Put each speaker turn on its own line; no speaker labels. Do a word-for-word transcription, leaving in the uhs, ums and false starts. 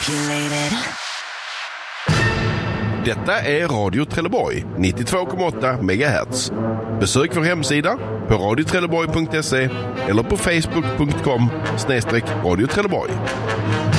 Manipulated.
Detta är Radio Trelleborg, nittiotvå komma åtta megahertz. Besök vår hemsida på radio trelleborg punkt se eller på facebook punkt com snedstreck radio Trelleborg.